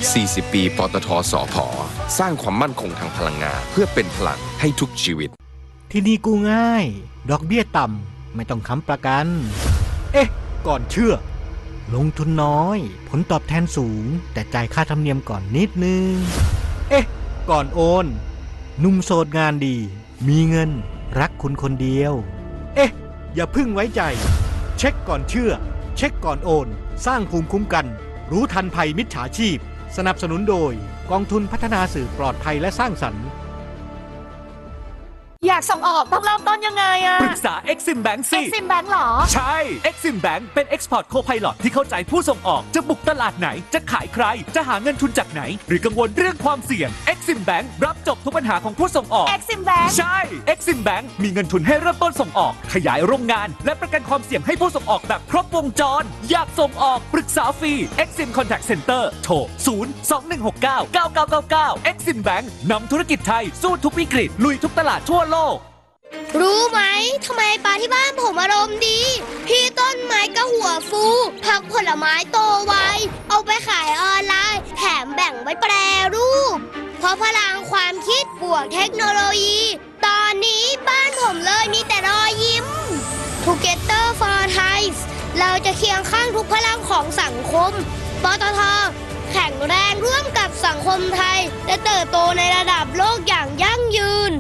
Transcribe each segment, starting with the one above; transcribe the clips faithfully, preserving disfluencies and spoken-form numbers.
สี่สิบ ปีปตท.สผ.สร้างความมั่นคงทางพลังงานเพื่อเป็นพลังให้ทุกชีวิตที่นี่กู้ง่ายดอกเบี้ยต่ำไม่ต้องค้ำประกันเอ๊ะก่อนเชื่อลงทุนน้อยผลตอบแทนสูงแต่จ่ายค่าธรรมเนียมก่อนนิดนึงเอ๊ะก่อนโอนหนุ่มโสดงานดีมีเงินรักคุณคนเดียวเอ๊ะอย่าพึ่งไว้ใจเช็คก่อนเชื่อเช็คก่อนโอนสร้างภูมิคุ้มกันรู้ทันภัยมิจฉาชีพสนับสนุนโดยกองทุนพัฒนาสื่อปลอดภัยและสร้างสรรค์อยากส่งออกต้องเริ่มต้นยังไงอะปรึกษา Exim Bank สิ Exim Bank หรอใช่ Exim Bank เป็น Export Co-Pilot ที่เข้าใจผู้ส่งออกจะบุกตลาดไหนจะขายใครจะหาเงินทุนจากไหนหรือกังวลเรื่องความเสี่ยง Exim Bank รับจบทุกปัญหาของผู้ส่งออก Exim Bank ใช่ Exim Bank มีเงินทุนให้เริ่มต้นส่งออกขยายโรงงานและประกันความเสี่ยงให้ผู้ส่งออกแบบครบวงจรอยากส่งออกปรึกษาฟรี Exim Contact Center โทรศูนย์ สอง หนึ่ง หก เก้า เก้า เก้า เก้า เก้า Exim Bank นำธุรกิจไทยสู้ทุกวิกฤตลุยทุกตลาดทั่วโลกรู้ไหมทำไมปลาที่บ้านผมอารมณ์ดีพี่ต้นไม้ก็หัวฟูผักผลไม้โตไวเอาไปขายออนไลน์แถมแบ่งไว้แปรรูปเพราะพลังความคิดบวกเทคโนโลยีตอนนี้บ้านผมเลยมีแต่รอยยิ้ม Together for Thai เราจะเคียงข้างทุกพลังของสังคมปตท.แข็งแรงร่วมกับสังคมไทยและเติบโตในระดับโลกอย่างยั่งยืน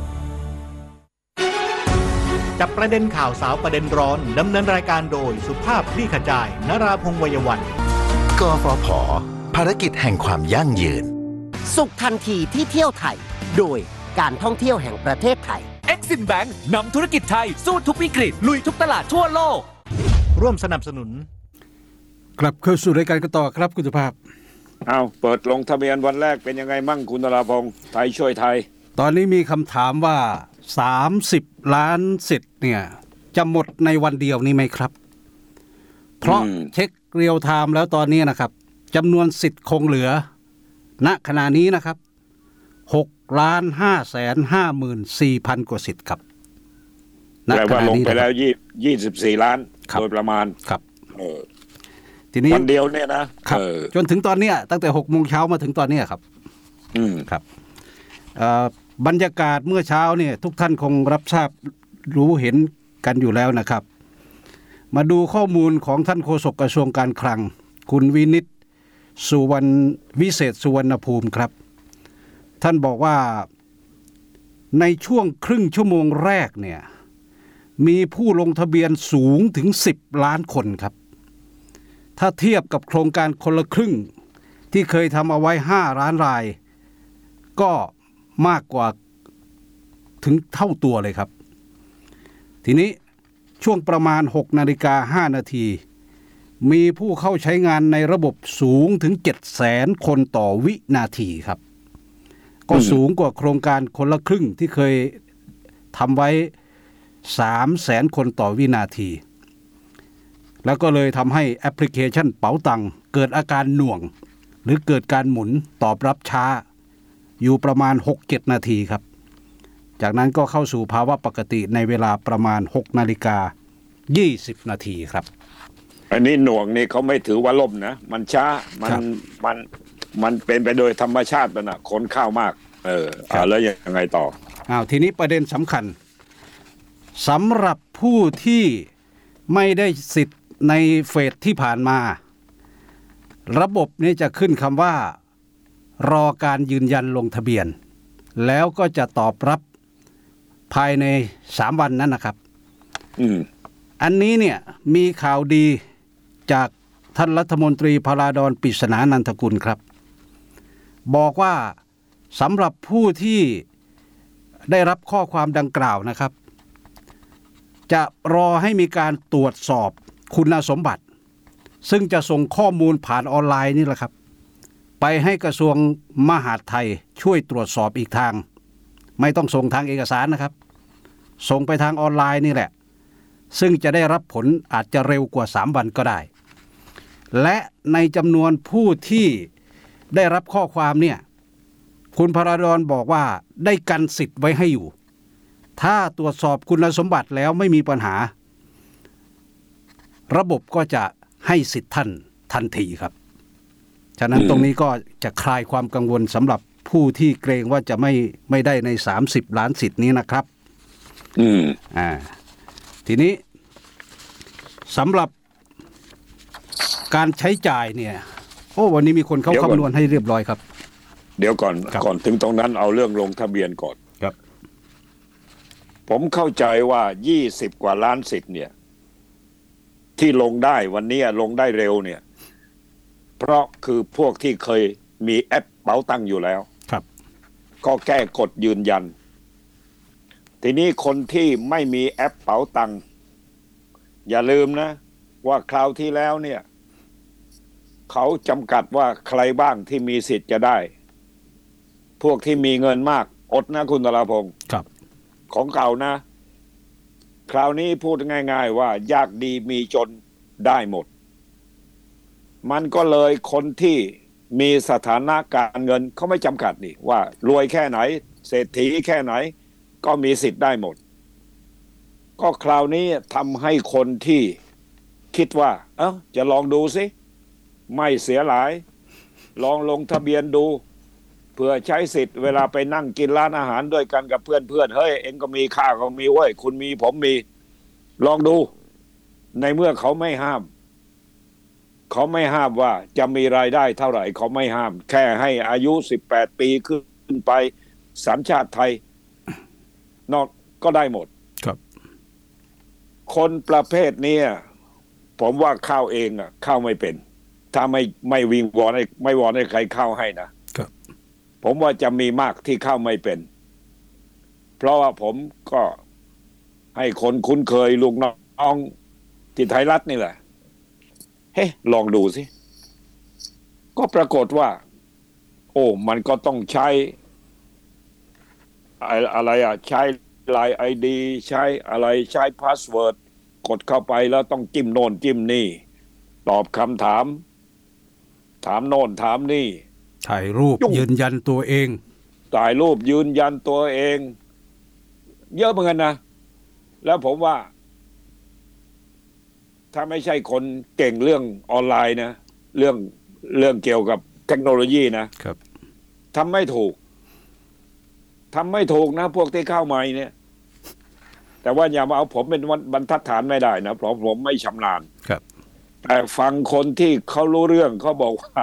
จับประเด็นข่าวสาวประเด็นร้อนดำเนินรายการโดยสุภาพคลี่ขจายนราพงษ์วัยวันกฟผ.ภารกิจแห่งความยั่งยืนสุขทันทีที่เที่ยวไทยโดยการท่องเที่ยวแห่งประเทศไทย Exim Bank นำธุรกิจไทยสู้ทุกวิกฤตลุยทุกตลาดทั่วโลกร่วมสนับสนุนกลับเข้าสู่รายการกันต่อครับคุณสุภาพเอาเปิดลงทะเบียนวันแรกเป็นยังไงมั่งคุณนราพงษ์ไทยช่วยไทยตอนนี้มีคำถามว่าสามสิบล้านสิทธิ์เนี่ยจะหมดในวันเดียวนี้ไหมครับเพราะเช็คเรียลไทม์แล้วตอนนี้นะครับจำนวนสิทธิ์คงเหลือณขณะนี้นะครับหกล้านห้าแสนห้าหมื่นสี่พันกว่าสิทธิ์ครับแปลว่าลงไปแล้วยี่สิบสี่ล้านโดยประมาณครับเออทีนี้วันเดียวเนี่ยนะครับจนถึงตอนนี้ตั้งแต่หกโมงเช้ามาถึงตอนนี้ครับอืมครับบรรยากาศเมื่อเช้าเนี่ยทุกท่านคงรับทราบรู้เห็นกันอยู่แล้วนะครับมาดูข้อมูลของท่านโฆษกกระทรวงการคลังคุณวินิตสุวรรณวิเศษสุวรรณภูมิครับท่านบอกว่าในช่วงครึ่งชั่วโมงแรกเนี่ยมีผู้ลงทะเบียนสูงถึงสิบล้านคนครับถ้าเทียบกับโครงการคนละครึ่งที่เคยทำเอาไว้ห้าล้านรายก็มากกว่าถึงเท่าตัวเลยครับทีนี้ช่วงประมาณ หกนาฬิกาห้านาทีมีผู้เข้าใช้งานในระบบสูงถึง เจ็ดแสนคนต่อวินาทีครับก็สูงกว่าโครงการคนละครึ่งที่เคยทำไว้ สามแสนคนต่อวินาทีแล้วก็เลยทำให้แอปพลิเคชันเป๋าตังค์เกิดอาการหน่วงหรือเกิดการหมุนตอบรับช้าอยู่ประมาณ หกเจ็ด นาทีครับจากนั้นก็เข้าสู่ภาวะปกติในเวลาประมาณ หกนาฬิกายี่สิบนาทีครับอันนี้หน่วงนี่เขาไม่ถือว่าล่มนะมันช้ามันมันมันเป็นไปโดยธรรมชาติมันน่ะคนข้าวมากเอออ่าแล้วยังไงต่ออ้าวทีนี้ประเด็นสำคัญสำหรับผู้ที่ไม่ได้สิทธิ์ในเฟสที่ผ่านมาระบบนี้จะขึ้นคำว่ารอการยืนยันลงทะเบียนแล้วก็จะตอบรับภายในสามวันนั้นนะครับอืมอันนี้เนี่ยมีข่าวดีจากท่านรัฐมนตรีพลาดอนปริศนานันทกุลครับบอกว่าสำหรับผู้ที่ได้รับข้อความดังกล่าวนะครับจะรอให้มีการตรวจสอบคุณสมบัติซึ่งจะส่งข้อมูลผ่านออนไลน์นี่แหละครับไปให้กระทรวงมหาดไทยช่วยตรวจสอบอีกทางไม่ต้องส่งทางเอกสารนะครับส่งไปทางออนไลน์นี่แหละซึ่งจะได้รับผลอาจจะเร็วกว่าสามวันก็ได้และในจำนวนผู้ที่ได้รับข้อความเนี่ยคุณพราดอนบอกว่าได้กันสิทธิ์ไว้ให้อยู่ถ้าตรวจสอบคุณสมบัติแล้วไม่มีปัญหาระบบก็จะให้สิทธิ์ท่านทันทีครับฉะนั้นตรงนี้ก็จะคลายความกังวลสำหรับผู้ที่เกรงว่าจะไม่ไม่ได้ในสามสิบล้านสิทธิ์นี้นะครับอืมอ่าทีนี้สำหรับการใช้จ่ายเนี่ยโอ้วันนี้มีคนเขาคำนวณให้เรียบร้อยครับเดี๋ยวก่อนก่อนถึงตรงนั้นเอาเรื่องลงทะเบียนก่อนครับผมเข้าใจว่ายี่สิบกว่าล้านสิทธิ์เนี่ยที่ลงได้วันนี้ลงได้เร็วเนี่ยเพราะคือพวกที่เคยมีแอปเป๋าตังค์อยู่แล้วครับก็แก้กฎยืนยันทีนี้คนที่ไม่มีแอปเป๋าตังค์อย่าลืมนะว่าคราวที่แล้วเนี่ยเขาจำกัดว่าใครบ้างที่มีสิทธิ์จะได้พวกที่มีเงินมากอดนะคุณตราพงศ์ครับของเก่านะคราวนี้พูดง่ายๆว่ายากดีมีจนได้หมดมันก็เลยคนที่มีสถานะการเงินเขาไม่จำกัดนี่ว่ารวยแค่ไหนเศรษฐีแค่ไหนก็มีสิทธิ์ได้หมดก็คราวนี้ทำให้คนที่คิดว่าเอ้าจะลองดูสิไม่เสียหลายลองลงทะเบียนดูเพื่อใช้สิทธิ์เวลาไปนั่งกินร้านอาหารด้วยกันกับเพื่อนๆเฮ้ยเอ็งก็มีข้าก็มีเว้ยคุณมีผมมีลองดูในเมื่อเขาไม่ห้ามเขาไม่ห้ามว่าจะมีรายได้เท่าไหร่เขาไม่ห้ามแค่ให้อายุสิบแปดปีขึ้นไปสัญชาติไทยนอกก็ได้หมดครับคนประเภทนี้ผมว่าเข้าเองอ่ะเข้าไม่เป็นถ้าไม่ไม่วิงวอนให้ไม่วอนให้ใครเข้าให้นะครับผมว่าจะมีมากที่เข้าไม่เป็นเพราะว่าผมก็ให้คนคุ้นเคยลูกน้องที่ไทยรัฐนี่แหละเฮ้ลองดูสิก็ปรากฏว่าโอ้มันก็ต้องใช้อะไรอ่ะใช้ไลน์ ไอ ดี ใช้อะไรใช้พาสเวิร์ดกดเข้าไปแล้วต้องจิ้มโน่นจิ้มนี่ตอบคำถามถามโน่นถามนี่ถ่ายรูปยืนยันตัวเองถ่ายรูปยืนยันตัวเองเยอะเหมือนกันนะแล้วผมว่าถ้าไม่ใช่คนเก่งเรื่องออนไลน์นะเรื่องเรื่องเกี่ยวกับเทคโนโลยีนะครับทำไม่ถูกทำไม่ถูกนะพวกที่เข้าใหม่เนี่ยแต่ว่าอย่ามาเอาผมเป็นบรรทัดฐานไม่ได้นะเพราะผมไม่ชำนาญครับแต่ฟังคนที่เขารู้เรื่องเขาบอกว่า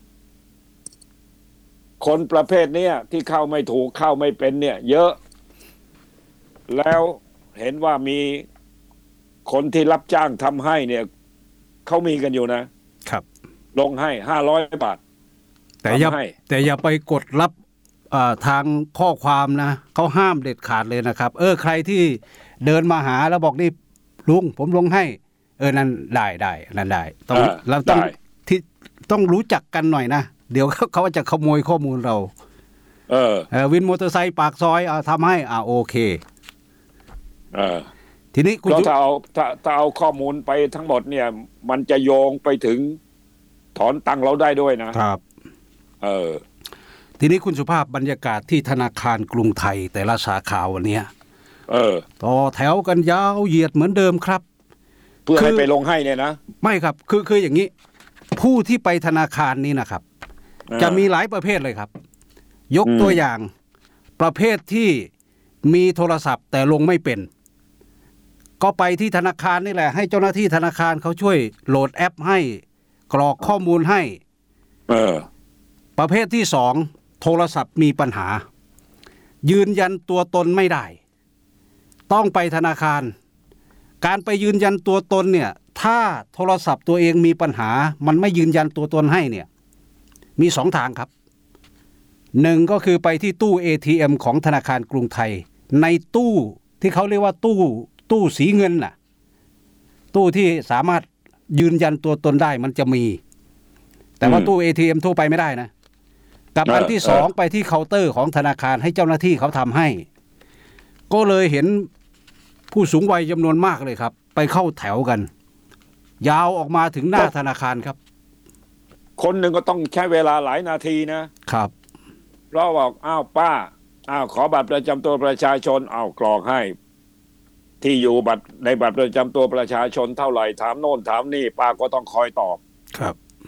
คนประเภทนี้ที่เข้าไม่ถูกเข้าไม่เป็นเนี่ยเยอะแล้วเห็นว่ามีคนที่รับจ้างทำให้เนี่ยเขามีกันอยู่นะครับลงให้ห้าร้อยบาทแต่อย่าแต่อย่าไปกดรับทางข้อความนะเขาห้ามเด็ดขาดเลยนะครับเออใครที่เดินมาหาแล้วบอกนี่ลุงผมลงให้เออนั่นได้ได้นั่นได้ต้องเราต้องที่ต้องรู้จักกันหน่อยนะเดี๋ยวเขาจะขโมยข้อมูลเราเออเออวินมอเตอร์ไซค์ปากซอยเอาทำให้อ่าโอเคเออทีนี้คุณถ้าเอาถ้าถ้าเอาข้อมูลไปทั้งหมดเนี่ยมันจะโยงไปถึงถอนตังค์เราได้ด้วยนะครับเออทีนี้คุณสุภาพบรรยากาศที่ธนาคารกรุงไทยแต่ละสาขาวันนี้เออต่อแถวกันยาวเหยียดเหมือนเดิมครับเพื่อให้ไปลงให้เนี่ยนะไม่ครับคือคืออย่างนี้ผู้ที่ไปธนาคารนี้นะครับจะมีหลายประเภทเลยครับยกตัวอย่างประเภทที่มีโทรศัพท์แต่ลงไม่เป็นก็ไปที่ธนาคารนี่แหละให้เจ้าหน้าที่ธนาคารเขาช่วยโหลดแอปให้กรอกข้อมูลให้เออประเภทที่สองโทรศัพท์มีปัญหายืนยันตัวตนไม่ได้ต้องไปธนาคารการไปยืนยันตัวตนเนี่ยถ้าโทรศัพท์ตัวเองมีปัญหามันไม่ยืนยันตัวตนให้เนี่ยมีสองทางครับหนึ่งก็คือไปที่ตู้ เอ ที เอ็ม ของธนาคารกรุงไทยในตู้ที่เขาเรียกว่าตู้ตู้สีเงินน่ะตู้ที่สามารถยืนยันตัวตนได้มันจะมีแต่ว่าตู้ เอ ที เอ็ม ทั่วไปไม่ได้นะกับอันที่สองไปที่เคาน์เตอร์ของธนาคารให้เจ้าหน้าที่เขาทำให้ก็เลยเห็นผู้สูงวัยจำนวนมากเลยครับไปเข้าแถวกันยาวออกมาถึงหน้าธนาคารครับคนหนึ่งก็ต้องใช้เวลาหลายนาทีนะครับเพราะบอกอ้าวป้าอ้าวขอบัตรประจำตัวประชาชนอ้าวกรอกให้ที่อยู่บัตรในบัตรประจำตัวประชาชนเท่าไหร่ถามโน่นถามนี่ป้าก็ต้องคอยตอบครับ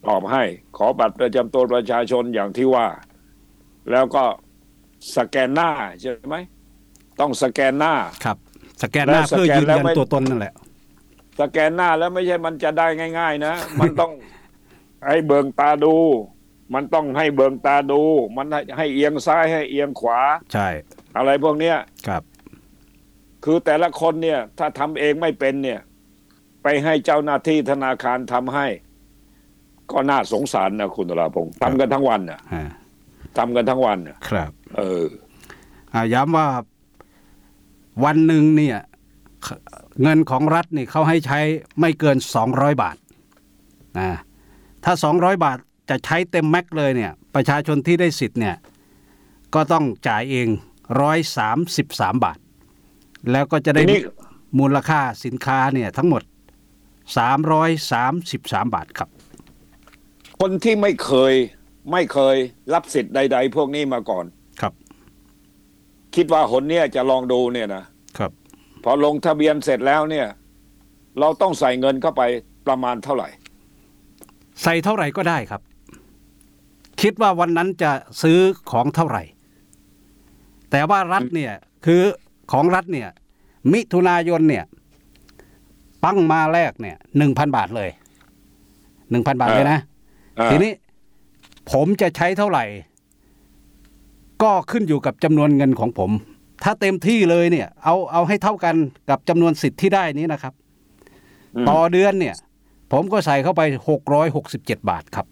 ตอบให้ขอบัตรประจำตัวประชาชนอย่างที่ว่าแล้วก็สแกนหน้าใช่ไหมต้องสแกนหน้าครับสแกนหน้าเพื่อยืนยันตัวตนนั่นแหละสแกนหน้าแล้วไม่ใช่มันจะได้ง่ายๆนะมันต้องให้เบิงตาดูมันต้องให้เบิงตาดูมันให้เอียงซ้ายให้เอียงขวาใช่อะไรพวกเนี้ยครับคือแต่ละคนเนี่ยถ้าทำเองไม่เป็นเนี่ยไปให้เจ้าหน้าที่ธนาคารทำให้ก็น่าสงสารนะคุณธราพงศ์ทำกันทั้งวันน่ะทำกันทั้งวันน่ะครับเออย้ำว่าวันหนึ่งเนี่ยเงินของรัฐนี่เขาให้ใช้ไม่เกินสองร้อยบาทนะถ้าสองร้อยบาทจะใช้เต็มแม็กเลยเนี่ยประชาชนที่ได้สิทธิ์เนี่ยก็ต้องจ่ายเองหนึ่งร้อยสามสิบสามบาทแล้วก็จะได้มูลค่าสินค้าเนี่ยทั้งหมดสามร้อยสามสิบสามบาทครับคนที่ไม่เคยไม่เคยรับสิทธิ์ใดๆพวกนี้มาก่อนครับคิดว่าหนเนี่ยจะลองดูเนี่ยนะครับพอลงทะเบียนเสร็จแล้วเนี่ยเราต้องใส่เงินเข้าไปประมาณเท่าไหร่ใส่เท่าไหร่ก็ได้ครับคิดว่าวันนั้นจะซื้อของเท่าไหร่แต่ว่ารัฐเนี่ยคือของรัฐเนี่ยมิถุนายนเนี่ยปั้งมาแรกเนี่ย หนึ่งพัน บาทเลย หนึ่งพัน บาทเลยนะทีนี้ผมจะใช้เท่าไหร่ก็ขึ้นอยู่กับจำนวนเงินของผมถ้าเต็มที่เลยเนี่ยเอาเอาให้เท่ากันกับจำนวนสิทธิ์ที่ได้นี้นะครับต่อเดือนเนี่ยผมก็ใส่เข้าไปหกร้อยหกสิบเจ็ดบาทครับ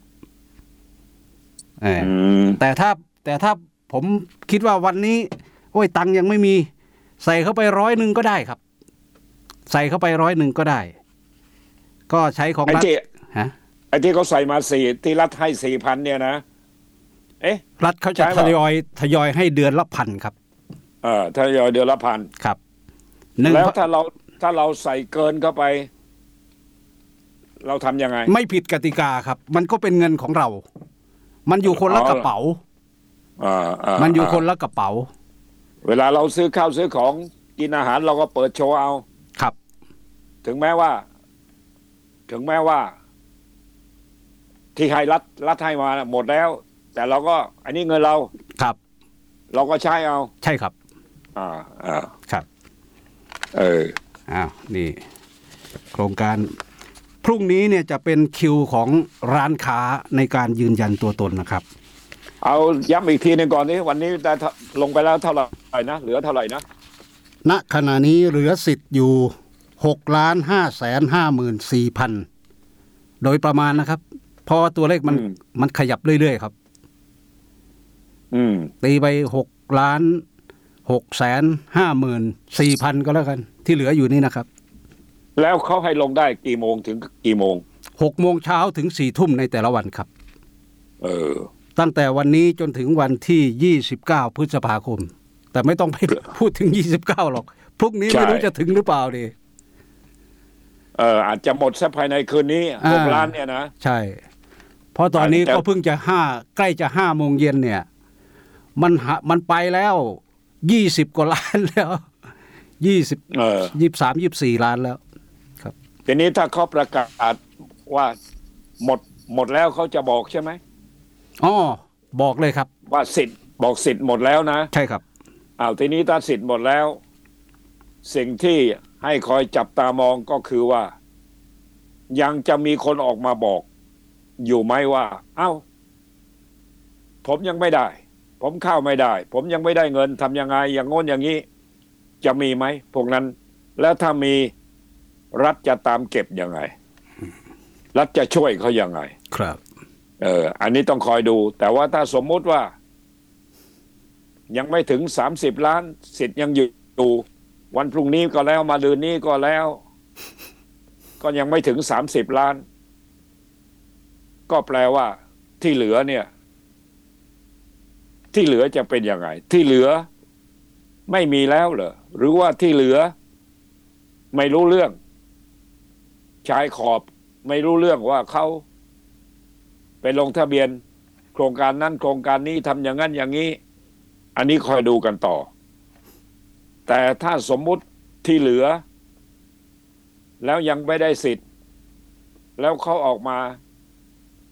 แต่ถ้าแต่ถ้าผมคิดว่าวันนี้โอ้ยตังค์ยังไม่มีใส่เข้าไปร้อยหนึ่งก็ได้ครับใส่เข้าไปร้อยหนึ่งก็ได้ก็ใช้ของรัฐฮะไอ้ที่เขาใส่มาสี่ที่รัฐให้สี่พันเนี่ยนะเอ๊ะรัฐเขาจะทยอยทยอยให้เดือนละพันครับเออทยอยเดือนละพันครับแล้วถ้าเราถ้าเราใส่เกินเข้าไปเราทำยังไงไม่ผิดกติกาครับมันก็เป็นเงินของเรามันอยู่คนละกระเป๋าอ่ามันอยู่คนละกระเป๋าเวลาเราซื้อข้าวซื้อของกินอาหารเราก็เปิดโชว์เอาครับถึงแม้ว่าถึงแม้ว่าที่ให้รัฐรัฐให้มาหมดแล้วแต่เราก็อันนี้เงินเราครับเราก็ใช้เอาใช่ครับอ่าอ่าครับเอออ้าวนี่โครงการพรุ่งนี้เนี่ยจะเป็นคิวของร้านค้าในการยืนยันตัวตนนะครับเอาย้ำอีกทีนึงก่อนนี้วันนี้ได้ลงไปแล้วเท่าไหร่นะเหลือเท่าไหร่นะณขณะนี้เหลือสิทธิ์อยู่หกล้านห้าแสนห้าหมื่นสี่พันโดยประมาณนะครับเพราะตัวเลขมันมันขยับเรื่อยๆครับอืมตีไปหกล้านหกแสนห้าหมื่นสี่พันก็แล้วกันที่เหลืออยู่นี่นะครับแล้วเขาให้ลงได้กี่โมงถึงกี่โมงหกโมงเช้าถึงสี่ทุ่มในแต่ละวันครับเออตั้งแต่วันนี้จนถึงวันที่ยี่สิบเก้าพฤษภาคมแต่ไม่ต้องไปพูดถึงยี่สิบเก้าหรอกพรุ่งนี้ไม่รู้จะถึงหรือเปล่าดิเอออาจจะหมดซะภายในคืนนี้หกล้านเนี่ยนะใช่เพราะตอนนี้ก็เพิ่งจะห้าใกล้จะห้าโมงเย็นเนี่ยมันมันไปแล้วยี่สิบกว่าล้านแล้วยี่สิบเออยี่สิบสามยี่สิบสี่ล้านแล้วครับทีนี้ถ้าเขาประกาศว่าหมดหมดแล้วเขาจะบอกใช่ไหมอ๋อบอกเลยครับว่าสิทธิ์บอกสิทธิ์หมดแล้วนะใช่ครับอ้าวทีนี้ถ้าสิทธิ์หมดแล้วสิ่งที่ให้คอยจับตามองก็คือว่ายังจะมีคนออกมาบอกอยู่ไหมว่าเอ้าผมยังไม่ได้ผมเข้าไม่ได้ผมยังไม่ได้เงินทำยังไงอย่างโน้นอย่างนี้จะมีไหมพวกนั้นแล้วถ้ามีรัฐจะตามเก็บยังไงรัฐจะช่วยเขายังไงครับเอออันนี้ต้องคอยดูแต่ว่าถ้าสมมุติว่ายังไม่ถึงสามสิบล้านสิทธิ์ยังอยู่วันพรุ่งนี้ก็แล้วมาดืนนี้ก็แล้วก็ยังไม่ถึงสามสิบล้านก็แปลว่าที่เหลือเนี่ยที่เหลือจะเป็นยังไงที่เหลือไม่มีแล้วเหรอหรือว่าที่เหลือไม่รู้เรื่องชายขอบไม่รู้เรื่องว่าเขาไปลงทะเบียนโครงการนั้นโครงการนี้ทำอย่างนั้นอย่างนี้อันนี้คอยดูกันต่อแต่ถ้าสมมุติที่เหลือแล้วยังไม่ได้สิทธิ์แล้วเขาออกมา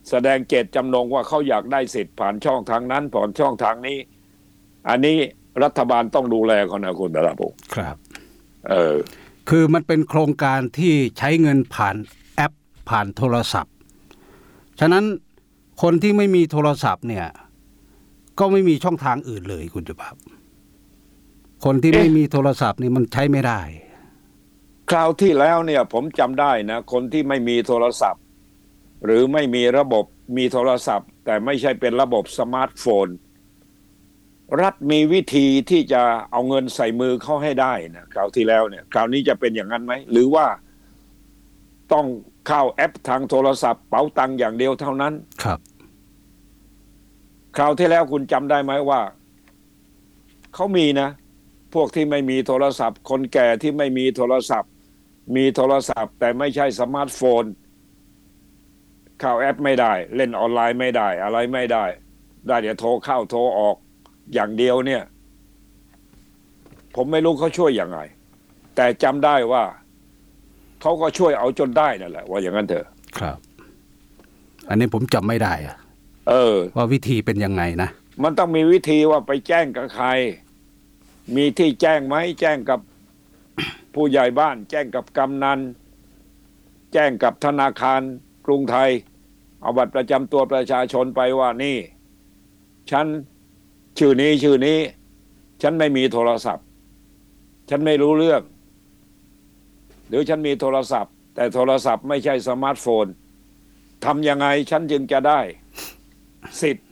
แสดงเจตจำนงว่าเขาอยากได้สิทธิ์ผ่านช่องทางนั้นผ่านช่องทางนี้ อันนี้รัฐบาลต้องดูแลเขานะคุณดาราพงศ์ครับเออคือมันเป็นโครงการที่ใช้เงินผ่านแอปผ่านโทรศัพท์ฉะนั้นคนที่ไม่มีโทรศัพท์เนี่ยก็ไม่มีช่องทางอื่นเลยคุณจุภาพคนที่ไม่มีโทรศัพท์นี่มันใช้ไม่ได้คราวที่แล้วเนี่ยผมจำได้นะคนที่ไม่มีโทรศัพท์หรือไม่มีระบบมีโทรศัพท์แต่ไม่ใช่เป็นระบบสมาร์ทโฟนรัฐมีวิธีที่จะเอาเงินใส่มือเขาให้ได้นะคราวที่แล้วเนี่ยคราวนี้จะเป็นอย่างนั้นไหมหรือว่าต้องเข้าแอปทางโทรศัพท์เป๋าตังค์อย่างเดียวเท่านั้นครับคราวที่แล้วคุณจำได้ไหมว่าเขามีนะพวกที่ไม่มีโทรศัพท์คนแก่ที่ไม่มีโทรศัพท์มีโทรศัพท์แต่ไม่ใช่สมาร์ทโฟนเข้าแอปไม่ได้เล่นออนไลน์ไม่ได้อะไรไม่ได้ได้เดี๋ยวโทรเข้าโทรออกอย่างเดียวเนี่ยผมไม่รู้เขาช่วยยังไงแต่จำได้ว่าเขาก็ช่วยเอาจนได้นั่นแหละว่าอย่างนั้นเถอะครับอันนี้ผมจำไม่ได้อะเออว่าวิธีเป็นยังไงนะมันต้องมีวิธีว่าไปแจ้งกับใครมีที่แจ้งไหมแจ้งกับผู้ใหญ่บ้านแจ้งกับกำนันแจ้งกับธนาคารกรุงไทยเอาบัตรประจำตัวประชาชนไปว่านี่ฉันชื่อนี้ชื่อนี้ฉันไม่มีโทรศัพท์ฉันไม่รู้เรื่องหรือฉันมีโทรศัพท์แต่โทรศัพท์ไม่ใช่สมาร์ทโฟนทำยังไงฉันจึงจะได้สิทธิ์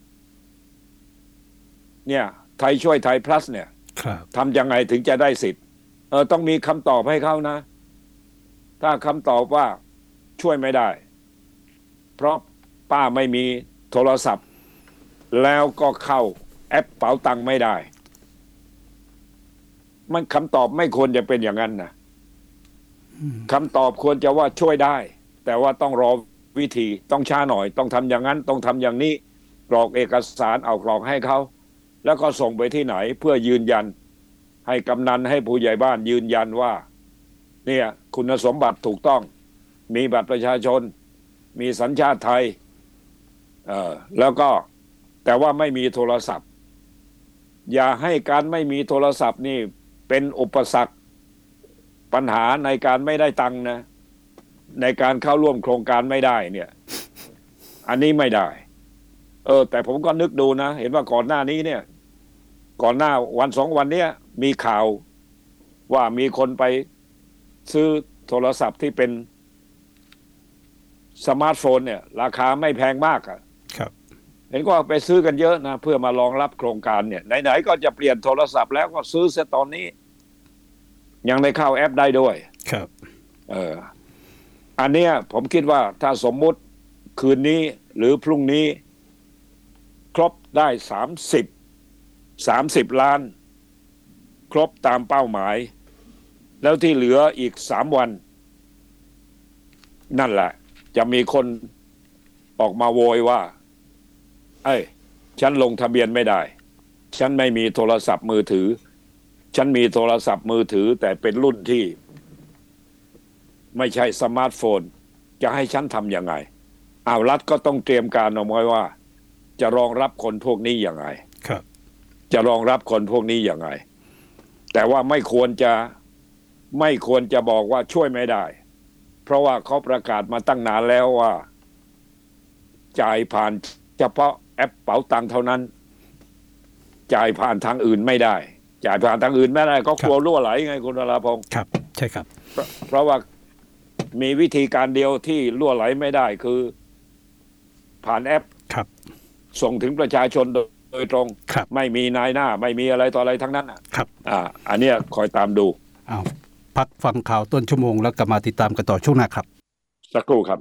เนี่ยไทยช่วยไทย plus เนี่ยทำยังไงถึงจะได้สิทธิ์เออต้องมีคำตอบให้เขานะถ้าคำตอบว่าช่วยไม่ได้เพราะป้าไม่มีโทรศัพท์แล้วก็เข้าแอปเป๋าตังค์ไม่ได้มันคำตอบไม่ควรจะเป็นอย่างนั้นนะคำตอบควรจะว่าช่วยได้แต่ว่าต้องรอวิธีต้องช้าหน่อยต้องทำอย่างนั้นต้องทำอย่างนี้กรอกเอกสารเอากรอกให้เขาแล้วก็ส่งไปที่ไหนเพื่อยืนยันให้กำนันให้ผู้ใหญ่บ้านยืนยันว่าเนี่ยคุณสมบัติถูกต้องมีบัตรประชาชนมีสัญชาติไทยเอ่อแล้วก็แต่ว่าไม่มีโทรศัพท์อย่าให้การไม่มีโทรศัพท์นี่เป็นอุปสรรคปัญหาในการไม่ได้ตังค์นะในการเข้าร่วมโครงการไม่ได้เนี่ยอันนี้ไม่ได้เออแต่ผมก็นึกดูนะเห็นว่าก่อนหน้านี้เนี่ยก่อนหน้าวันสองวันเนี้ยมีข่าวว่ามีคนไปซื้อโทรศัพท์ที่เป็นสมาร์ทโฟนเนี่ยราคาไม่แพงมากอ่ะครับเห็นก็ไปซื้อกันเยอะนะเพื่อมารองรับโครงการเนี่ยไหนๆก็จะเปลี่ยนโทรศัพท์แล้วก็ซื้อเสียตอนนี้ยังได้เข้าแอปได้ด้วยครับเอออันเนี้ยผมคิดว่าถ้าสมมุติคืนนี้หรือพรุ่งนี้ครบได้สามสิบ สามสิบล้านครบตามเป้าหมายแล้วที่เหลืออีกสามวันนั่นแหละจะมีคนออกมาโวยว่าเอ้ยฉันลงทะเบียนไม่ได้ฉันไม่มีโทรศัพท์มือถือฉันมีโทรศัพท์มือถือแต่เป็นรุ่นที่ไม่ใช่สมาร์ทโฟนจะให้ฉันทำยังไงอ้าวรัฐก็ต้องเตรียมการเอาไว้ว่าจะรองรับคนพวกนี้ยังไงครับจะรองรับคนพวกนี้ยังไงแต่ว่าไม่ควรจะไม่ควรจะบอกว่าช่วยไม่ได้เพราะว่าเขาประกาศมาตั้งนานแล้วว่าจ่ายผ่านเฉพาะแอปเป๋าตังค์เท่านั้นจ่ายผ่านทางอื่นไม่ได้จ่ายผ่านทางอื่นไม่ได้ก็กลัวรั่วไหลไงคุณวราพงศ์ครับใช่ครับเพราะว่ามีวิธีการเดียวที่รั่วไหลไม่ได้คือผ่านแอปครับส่งถึงประชาชนโดยตรงไม่มีนายหน้าไม่มีอะไรต่ออะไรทั้งนั้นอ่ะครับอ่าอันเนี้ยคอยตามดูอ้าวพักฟังข่าวต้นชั่วโมงแล้วกลับมาติดตามกันต่อช่วงหน้าครับสักครู่ครับ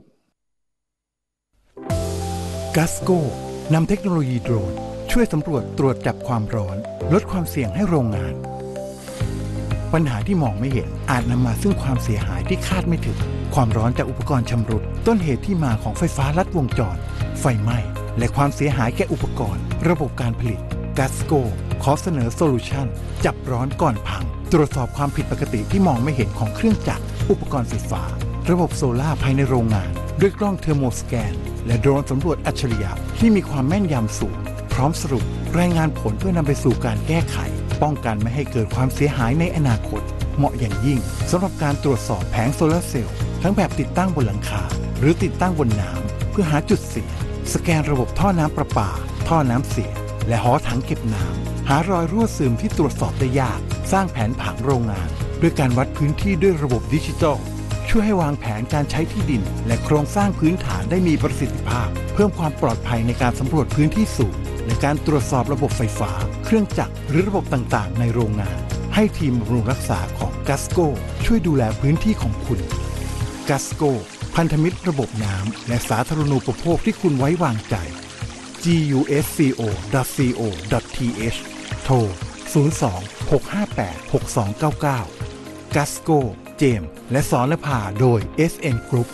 กัสโก้นำเทคโนโลยีโดรนช่วยสำรวจตรวจจับความร้อนลดความเสี่ยงให้โรงงานปัญหาที่มองไม่เห็นอาจนำมาซึ่งความเสียหายที่คาดไม่ถึงความร้อนจากอุปกรณ์ชำรุดต้นเหตุที่มาของไฟฟ้าลัดวงจรไฟไหม้และความเสียหายแก่อุปกรณ์ระบบการผลิตกัสโก้ขอเสนอโซลูชันจับร้อนก่อนพังตรวจสอบความผิดปกติที่มองไม่เห็นของเครื่องจักรอุปกรณ์ไฟฟ้าระบบโซล่าภายในโรงงานด้วยกล้องเทอร์โมสแกนและโดรนสำรวจอัจฉริยะที่มีความแม่นยำสูงพร้อมสรุปรายงานผลเพื่อนำไปสู่การแก้ไขป้องกันไม่ให้เกิดความเสียหายในอนาคตเหมาะอย่างยิ่งสำหรับการตรวจสอบแผงโซลาร์เซลล์ทั้งแบบติดตั้งบนหลังคาหรือติดตั้งบนน้ำเพื่อหาจุดเสียสแกนระบบท่อน้ำประปาท่อน้ำเสียและหอถังเก็บน้ำหารอยรั่วซึมที่ตรวจสอบได้ยากสร้างแผนผังโรงงานด้วยการวัดพื้นที่ด้วยระบบดิจิทัลช่วยให้วางแผนการใช้ที่ดินและโครงสร้างพื้นฐานได้มีประสิทธิภาพเพิ่มความปลอดภัยในการสำรวจพื้นที่สูงและการตรวจสอบระบบไฟฟ้าเครื่องจักรหรือระบบต่างๆในโรงงานให้ทีมบำรุงรักษาของกัสโกช่วยดูแลพื้นที่ของคุณกัสโกพันธมิตรระบบน้ำและสาธารณูปโภคที่คุณไว้วางใจ จี ยู เอส ซี โอ ดอท ซี โอ ดอท ที เอช โทร ศูนย์ สอง หก ห้า แปด หก สอง เก้า เก้า กัสโกเจมส์และสรณภาโดย เอส เอ็น Group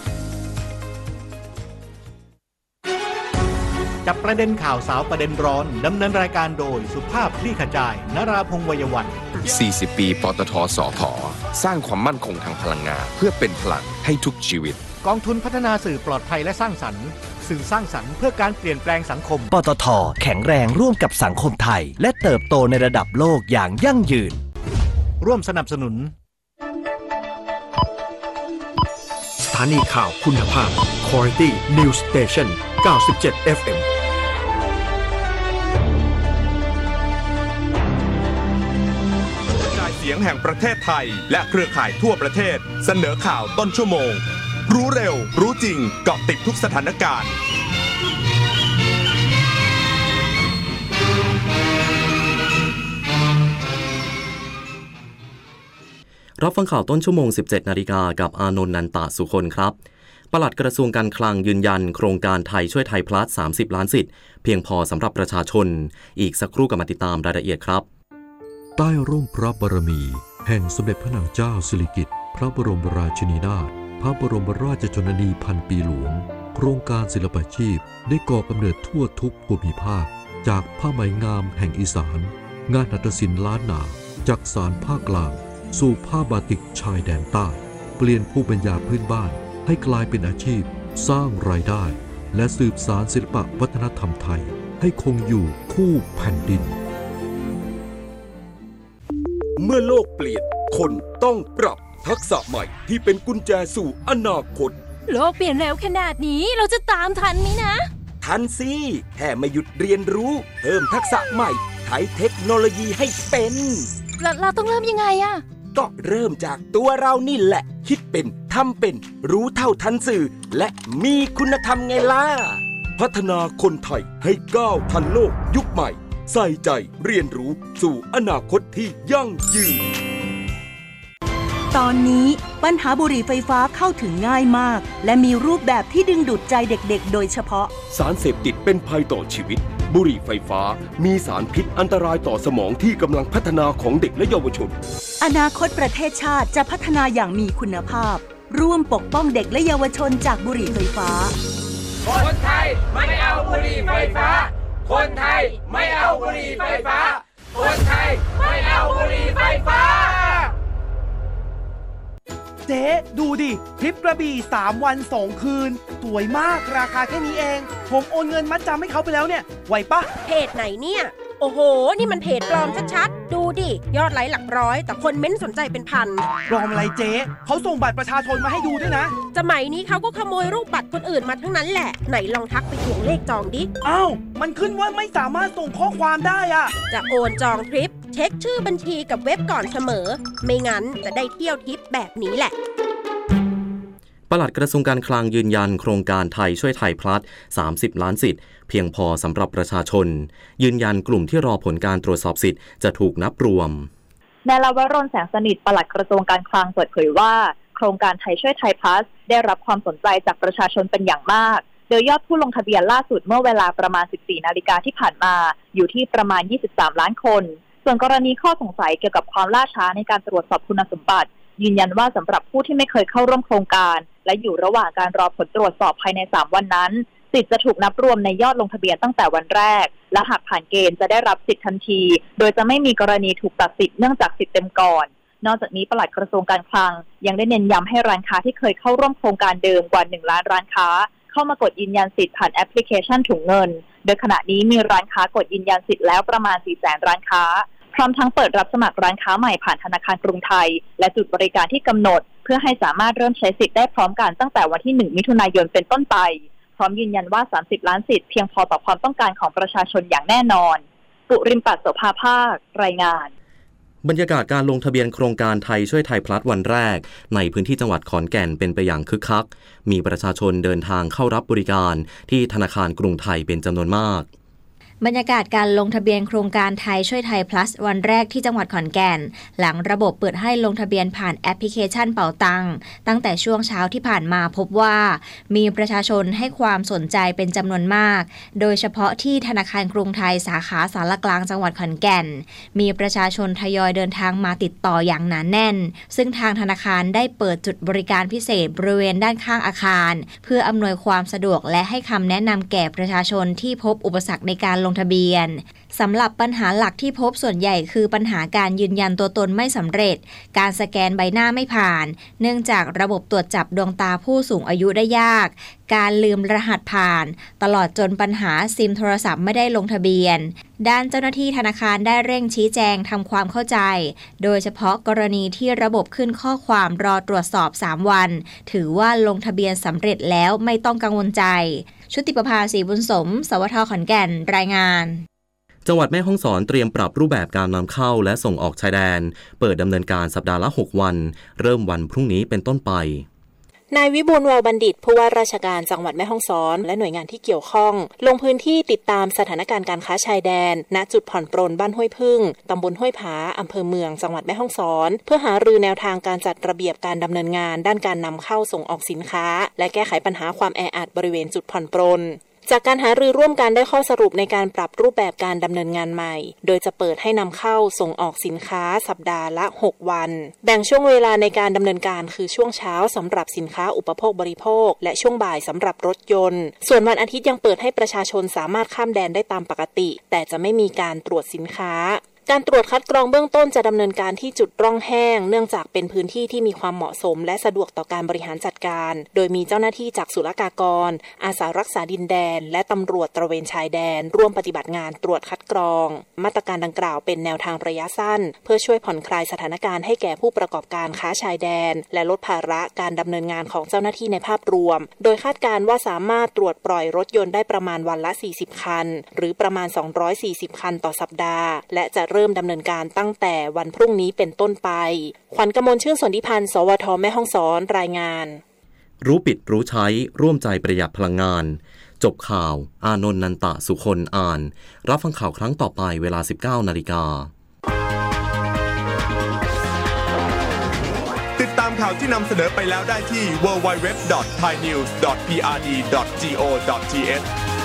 จับประเด็นข่าวสาวประเด็นร้อนดำเนินรายการโดยสุภาพคลี่ขจายนราพงษ์วัยวันสี่สิบ ปีปตทสผ.สร้างความมั่นคงทางพลังงานเพื่อเป็นพลังให้ทุกชีวิตกองทุนพัฒนาสื่อปลอดภัยและสร้างสรรค์สื่อสร้างสรรค์เพื่อการเปลี่ยนแปลงสังคมปตทแข็งแรงร่วมกับสังคมไทยและเติบโตในระดับโลกอย่างยั่งยืนร่วมสนับสนุนสถานีข่าวคุณภาพ Quality News Station เก้าสิบเจ็ด เอฟ เอ็มเสียงแห่งประเทศไทยและเครือข่ายทั่วประเทศเสนอข่าวต้นชั่วโมงรู้เร็วรู้จริงเกาะติดทุกสถานการณ์รับฟังข่าวต้นชั่วโมง สิบเจ็ดนาฬิกากับอานนท์นันตะสุคนครับปลัดกระทรวงการคลังยืนยันโครงการไทยช่วยไทยพลัสสามสิบล้านสิทธิ์เพียงพอสำหรับประชาชนอีกสักครู่กับมาติดตามรายละเอียดครับใต้ร่มพระบารมีแห่งสมเด็จพระนางเจ้าสิริกิติ์พระบรมราชินีนาถพระบรมราชชนนีพันปีหลวงโครงการศิลปาชีพได้ก่อกำเนิดทั่วทุกภูมิภาคจากผ้าไหมงามแห่งอีสานงานหัตถศิลป์ล้านนาจากสานภาคกลางสู่ผ้าบาติกชายแดนใต้เปลี่ยนภูมิปัญญาพื้นบ้านให้กลายเป็นอาชีพสร้างรายได้และสืบสานศิลปวัฒนธรรมไทยให้คงอยู่คู่แผ่นดินเมื่อโลกเปลี่ยนคนต้องปรับทักษะใหม่ที่เป็นกุญแจสู่อนาคตโลกเปลี่ยนเร็วขนาดนี้เราจะตามทันไหมนะทันสิแค่ไม่หยุดเรียนรู้เพิ่มทักษะใหม่ใช้เทคโนโลยีให้เป็นเราเราต้องเริ่มยังไงอะก็เริ่มจากตัวเรานี่แหละคิดเป็นทำเป็นรู้เท่าทันสื่อและมีคุณธรรมไงล่ะพัฒนาคนไทยให้ก้าวทันโลกยุคใหม่ใส่ใจเรียนรู้สู่อนาคตที่ยั่งยืนตอนนี้ปัญหาบุหรี่ไฟฟ้าเข้าถึงง่ายมากและมีรูปแบบที่ดึงดูดใจเด็กๆโดยเฉพาะสารเสพติดเป็นภัยต่อชีวิตบุหรี่ไฟฟ้ามีสารพิษอันตรายต่อสมองที่กำลังพัฒนาของเด็กและเยาวชนอนาคตประเทศชาติจะพัฒนาอย่างมีคุณภาพร่วมปกป้องเด็กและเยาวชนจากบุหรี่ไฟฟ้าคนไทยไม่เอาบุหรี่ไฟฟ้าคนไทยไม่เอาบุหรี่ไฟฟ้าคนไทยไม่เอาบุหรี่ไฟฟ้าเจ๊ดูดิทริปกระบี่สามวันสองคืนสวยมากราคาแค่นี้เองผมโอนเงินมัดจำให้เขาไปแล้วเนี่ยไหวปะเพจไหนเนี่ยโอ้โหนี่มันเพจปลอมชัดๆดูดิยอดไลค์หลักร้อยแต่คนเม้นสนใจเป็นพันปลอมอะไรเจ๊เขาส่งบัตรประชาชนมาให้ดูด้วยนะสมัยนี้เขาก็ขโมยรูปบัตรคนอื่นมาทั้งนั้นแหละไหนลองทักไปทวงเลขจองดิอ้าวมันขึ้นว่าไม่สามารถส่งข้อความได้อะจะโอนจองทริปเช็คชื่อบัญชีกับเว็บก่อนเสมอไม่งั้นจะได้เที่ยวทริปแบบนี้แหละปลัดกระทรวงการคลังยืนยันโครงการไทยช่วยไทยพลัสสามสิบล้านสิทธิ์เพียงพอสำหรับประชาชนยืนยันกลุ่มที่รอผลการตรวจสอบสิทธิ์จะถูกนับรวมนายลวรนแสงสนิทปลัดกระทรวงการคลังเปิดเผยว่าโครงการไทยช่วยไทยพลัสได้รับความสนใจจากประชาชนเป็นอย่างมากโดยยอดผู้ลงทะเบียนล่าสุดเมื่อเวลาประมาณ สิบสี่นาฬิกาที่ผ่านมาอยู่ที่ประมาณยี่สิบสามล้านคนส่วนกรณีข้อสงสัยเกี่ยวกับความล่าช้าในการตรวจสอบคุณสมบัติยืนยันว่าสำหรับผู้ที่ไม่เคยเข้าร่วมโครงการและอยู่ระหว่างการรอผลตรวจสอบภายในสามวันนั้นสิทธิ์จะถูกนับรวมในยอดลงทะเบียนตั้งแต่วันแรกและหากผ่านเกณฑ์จะได้รับสิทธิ์ทันทีโดยจะไม่มีกรณีถูกตัดสิทธิ์เนื่องจากสิทธิ์เต็มก่อนนอกจากนี้ปลัดกระทรวงการคลังยังได้เน้นย้ำให้ร้านค้าที่เคยเข้าร่วมโครงการเดิมกว่าหนึ่งล้านร้านค้าเข้ามากดยืนยันสิทธิ์ผ่านแอปพลิเคชันถุงเงินโดยขณะนี้มีร้านค้ากดยืนยันสิทธิ์แล้วประมาณ สี่แสน ร้านค้าพร้อมทั้งเปิดรับสมัครร้านค้าใหม่ผ่านธนาคารกรุงไทยและจุดบริการที่กำหนดเพื่อให้สามารถเริ่มใช้สิทธิ์ได้พร้อมกันตั้งแต่วันที่หนึ่งมิถุนายนเป็นต้นไปพร้อมยืนยันว่าสามสิบล้านสิทธิ์เพียงพอต่อความต้องการของประชาชนอย่างแน่นอนปุริมปัตโสภาภาครายงานบรรยากาศการลงทะเบียนโครงการไทยช่วยไทยพลัสวันแรกในพื้นที่จังหวัดขอนแก่นเป็นไปอย่างคึกคักมีประชาชนเดินทางเข้ารับบริการที่ธนาคารกรุงไทยเป็นจำนวนมากบรรยากาศการลงทะเบียนโครงการไทยช่วยไทย plus วันแรกที่จังหวัดขอนแก่นหลังระบบเปิดให้ลงทะเบียนผ่านแอปพลิเคชันเป๋าตังตั้งแต่ช่วงเช้าที่ผ่านมาพบว่ามีประชาชนให้ความสนใจเป็นจำนวนมากโดยเฉพาะที่ธนาคารกรุงไทยสาขาสารกลางจังหวัดขอนแก่นมีประชาชนทยอยเดินทางมาติดต่ออย่างหนาแน่นซึ่งทางธนาคารได้เปิดจุดบริการพิเศษบริเวณด้านข้างอาคารเพื่ออำนวยความสะดวกและให้คำแนะนำแก่ประชาชนที่พบอุปสรรคในการลงทะเบียนสำหรับปัญหาหลักที่พบส่วนใหญ่คือปัญหาการยืนยันตัวตนไม่สำเร็จการสแกนใบหน้าไม่ผ่านเนื่องจากระบบตรวจจับดวงตาผู้สูงอายุได้ยากการลืมรหัสผ่านตลอดจนปัญหาซิมโทรศัพท์ไม่ได้ลงทะเบียนด้านเจ้าหน้าที่ธนาคารได้เร่งชี้แจงทำความเข้าใจโดยเฉพาะกรณีที่ระบบขึ้นข้อความรอตรวจสอบสามวันถือว่าลงทะเบียนสำเร็จแล้วไม่ต้องกังวลใจชุติประภาศรีบุญสมสวทขอนแก่นรายงานจังหวัดแม่ฮ่องสอนเตรียมปรับรูปแบบการนำเข้าและส่งออกชายแดนเปิดดำเนินการสัปดาห์ละหกวันเริ่มวันพรุ่งนี้เป็นต้นไปนายวิบูลย์วาวบัณฑิตผู้ว่าราชการจังหวัดแม่ฮ่องสอนและหน่วยงานที่เกี่ยวข้องลงพื้นที่ติดตามสถานการณ์การค้าชายแดนณจุดผ่อนปรนบ้านห้วยพึ่งตำบลห้วยผาอำเภอเมืองจังหวัดแม่ฮ่องสอนเพื่อหารือแนวทางการจัดระเบียบการดำเนินงานด้านการนำเข้าส่งออกสินค้าและแก้ไขปัญหาความแออัดบริเวณจุดผ่อนปรนจากการหารือร่วมกันได้ข้อสรุปในการปรับรูปแบบการดำเนินงานใหม่โดยจะเปิดให้นำเข้าส่งออกสินค้าสัปดาห์ละหกวันแบ่งช่วงเวลาในการดำเนินการคือช่วงเช้าสำหรับสินค้าอุปโภคบริโภคและช่วงบ่ายสำหรับรถยนต์ส่วนวันอาทิตย์ยังเปิดให้ประชาชนสามารถข้ามแดนได้ตามปกติแต่จะไม่มีการตรวจสินค้าการตรวจคัดกรองเบื้องต้นจะดำเนินการที่จุดร่องแห้งเนื่องจากเป็นพื้นที่ที่มีความเหมาะสมและสะดวกต่อการบริหารจัดการโดยมีเจ้าหน้าที่จากศุลกากรอาสารักษาดินแดนและตำรวจตระเวนชายแดนร่วมปฏิบัติงานตรวจคัดกรองมาตรการดังกล่าวเป็นแนวทางระยะสั้นเพื่อช่วยผ่อนคลายสถานการณ์ให้แก่ผู้ประกอบการค้าชายแดนและลดภาระการดำเนินงานของเจ้าหน้าที่ในภาพรวมโดยคาดการณ์ว่าสามารถตรวจปล่อยรถยนต์ได้ประมาณวันละสี่สิบคันหรือประมาณสองร้อยสี่สิบคันต่อสัปดาห์และจะเริ่มดำเนินการตั้งแต่วันพรุ่งนี้เป็นต้นไปขวัญกมลชื่นสนธิพันธ์สวทแม่ฮ่องสอนรายงานรู้ปิดรู้ใช้ร่วมใจประหยัดพลังงานจบข่าวอานนท์นันตะสุคนอ่านรับฟังข่าวครั้งต่อไปเวลา สิบเก้านาฬิกาติดตามข่าวที่นำเสนอไปแล้วได้ที่ ดับเบิลยู ดับเบิลยู ดับเบิลยู ดอท ไทยนิวส์ ดอท พี อาร์ ดี ดอท จี โอ ดอท ที เอช